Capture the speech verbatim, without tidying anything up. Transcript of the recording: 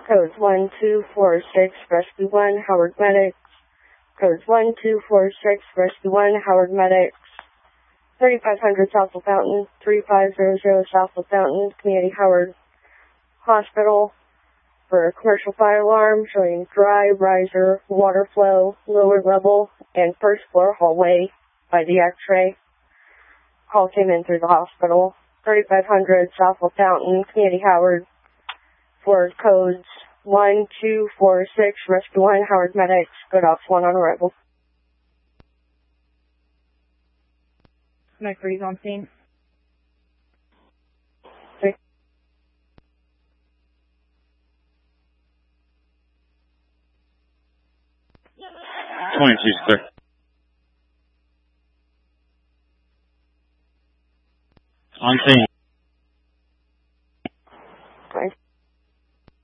Codes one two four six, Rescue one, Howard Medics. Codes one two four six, Rescue one, Howard Medics. thirty-five hundred Southfield Fountain, three five zero zero Southfield Fountain, Community Howard Hospital. For a commercial fire alarm showing dry, riser, water flow, lower level, and first floor hallway by the x-ray. Call came in through the hospital. thirty-five hundred Southfield Fountain, Community Howard. For codes one two four six, Rescue one, Howard Medics. Good ops one on arrival. Smoke freeze on scene. twenty-two, sir. On scene.